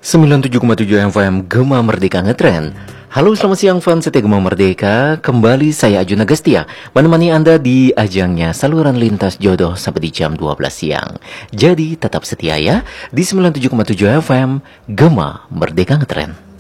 97,7 FM Gema Merdeka Ngetrend. Halo, selamat siang fans setia Gema Merdeka. Kembali saya Ajun Agastia menemani Anda di ajangnya saluran lintas jodoh sampai di jam 12 siang. Jadi tetap setia ya di 97,7 FM Gema Merdeka Ngetrend.